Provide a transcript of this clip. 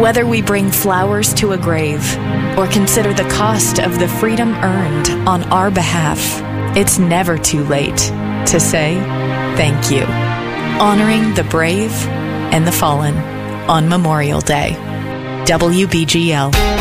Whether we bring flowers to a grave or consider the cost of the freedom earned on our behalf, it's never too late to say thank you. Honoring the brave and the fallen on Memorial Day. WBGL.